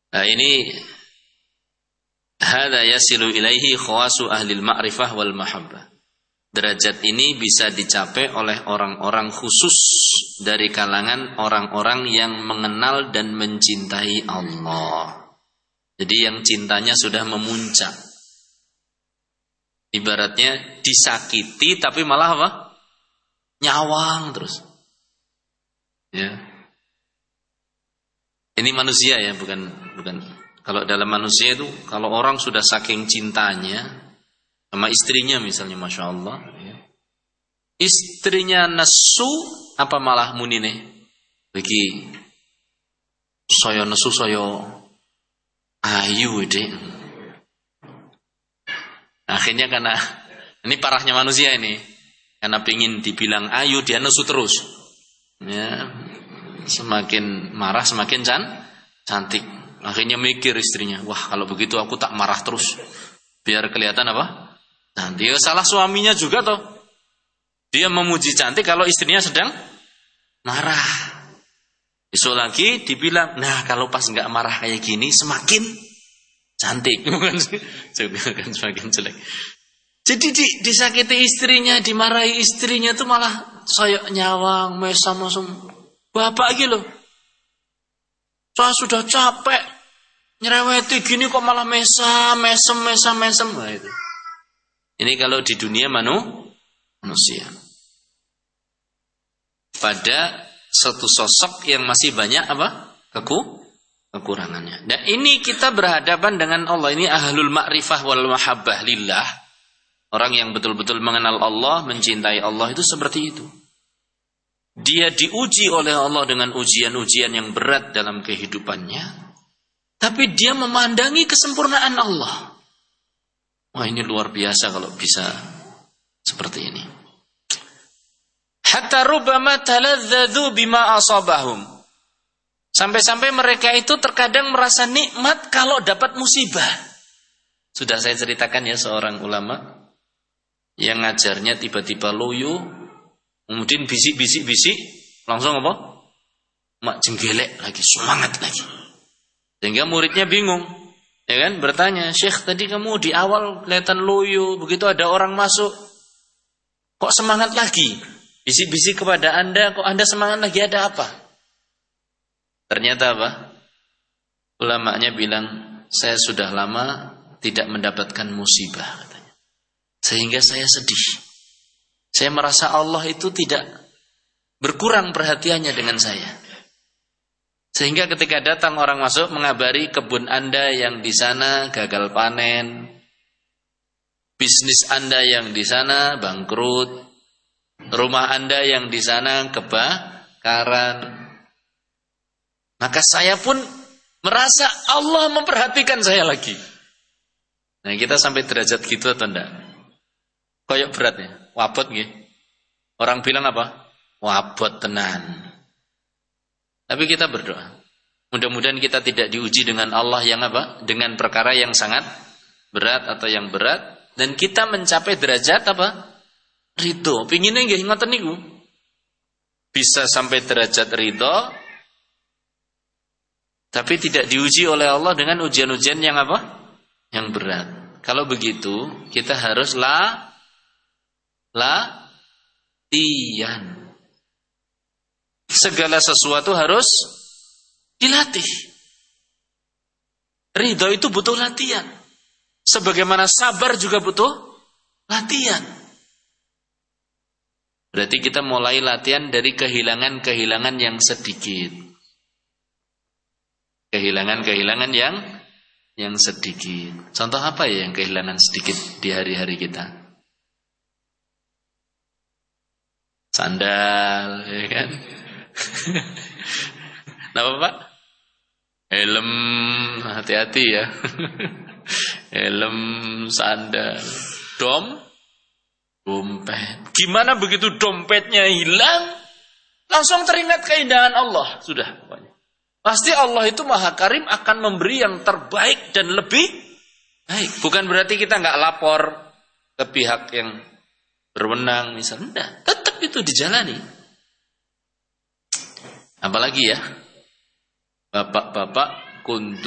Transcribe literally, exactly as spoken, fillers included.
Nah, ini hadza yasilu ilaihi khawasu ahli al-ma'rifah wal mahabbah. Derajat ini bisa dicapai oleh orang-orang khusus dari kalangan orang-orang yang mengenal dan mencintai Allah. Jadi yang cintanya sudah memuncak. Ibaratnya disakiti tapi malah apa? Nyawang terus. Ya. Ini manusia ya, bukan bukan. Kalau dalam manusia itu, kalau orang sudah saking cintanya sama istrinya misalnya, masya Allah, ya. Istrinya nesu apa malah munine bagi saya nesu saya ayu deh. Akhirnya karena ini parahnya manusia ini, karena pingin dibilang ayu dia nesu terus, ya. Semakin marah semakin can cantik. Akhirnya mikir istrinya, wah kalau begitu aku tak marah terus, biar kelihatan apa? Nanti ya salah suaminya juga toh. Dia memuji cantik kalau istrinya sedang marah. Besok lagi dibilang, nah kalau pas nggak marah kayak gini semakin cantik, bukan semakin jelek. Jadi di, disakiti istrinya, dimarahi istrinya tuh malah soyok nyawang, mesam-mesam. Bapak gitu loh. Saya sudah capek nyereweti gini kok malah mesam, mesem, mesam, mesem. Nah, itu. Ini kalau di dunia manu, manusia. Pada satu sosok yang masih banyak apa? Keku, kekurangannya. Dan ini kita berhadapan dengan Allah. Ini ahlul ma'rifah wal mahabbah lillah. Orang yang betul-betul mengenal Allah, mencintai Allah itu seperti itu. Dia diuji oleh Allah dengan ujian-ujian yang berat dalam kehidupannya. Tapi dia memandangi kesempurnaan Allah. Wah, ini luar biasa kalau bisa seperti ini. Hatta rubbama taladzadzu bima asabahum. Sampai-sampai mereka itu terkadang merasa nikmat kalau dapat musibah. Sudah saya ceritakan ya, seorang ulama yang ngajarnya tiba-tiba loyo, kemudian bisik-bisik-bisik, langsung apa? Mak jenggelek lagi, semangat lagi. Sehingga muridnya bingung. Ya kan, bertanya, Syekh tadi kamu di awal kelihatan loyo, begitu ada orang masuk, kok semangat lagi? Bisik-bisik kepada Anda, kok Anda semangat lagi, ada apa? Ternyata apa? Ulamanya bilang, saya sudah lama tidak mendapatkan musibah, katanya. Sehingga saya sedih. Saya merasa Allah itu tidak berkurang perhatiannya dengan saya. Sehingga ketika datang orang masuk mengabari kebun Anda yang di sana gagal panen, bisnis Anda yang di sana bangkrut, rumah Anda yang di sana kebakaran, maka saya pun merasa Allah memperhatikan saya lagi. Nah, kita sampai derajat gitu atau enggak? Koyok beratnya, wabot nggih. Orang bilang apa? Wabot tenan. Tapi kita berdoa. Mudah-mudahan kita tidak diuji dengan Allah yang apa? Dengan perkara yang sangat berat atau yang berat. Dan kita mencapai derajat apa? Ridho. Pinginnya nggih ngoten niku. Bisa sampai derajat ridho. Tapi tidak diuji oleh Allah dengan ujian-ujian yang apa? Yang berat. Kalau begitu, kita harus la latihan. Segala sesuatu harus dilatih. Ridho itu butuh latihan. Sebagaimana sabar juga butuh latihan. Berarti kita mulai latihan dari kehilangan-kehilangan yang sedikit. Kehilangan-kehilangan yang yang sedikit. Contoh apa ya yang kehilangan sedikit di hari-hari kita? Sandal, ya kan? Kenapa Pak? Helm, hati-hati ya. Helm, sandal, dom, dompet. Gimana begitu dompetnya hilang, langsung teringat keindahan Allah. Sudah, pokoknya. Pasti Allah itu Maha Karim akan memberi yang terbaik dan lebih baik. Bukan berarti kita nggak lapor ke pihak yang berwenang, misalnya. Tetap itu dijalani. Apalagi ya, bapak-bapak kuntu